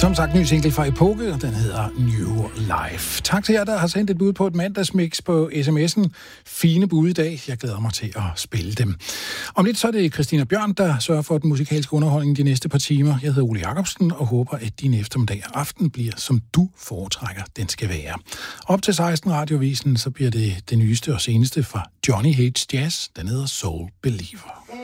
Som sagt, ny single fra Epoke, og den hedder New Life. Tak til jer, der har sendt et bud på et mandagsmix på sms'en. Fine bud i dag. Jeg glæder mig til at spille dem. Om lidt så er det Christina Bjørn, der sørger for den musikalske underholdning de næste par timer. Jeg hedder Ole Jacobsen og håber, at din eftermiddag og aften bliver, som du foretrækker, den skal være. Op til 16 radiovisen, så bliver det nyeste og seneste fra Johnny Hates Jazz. Den hedder Soul Believer.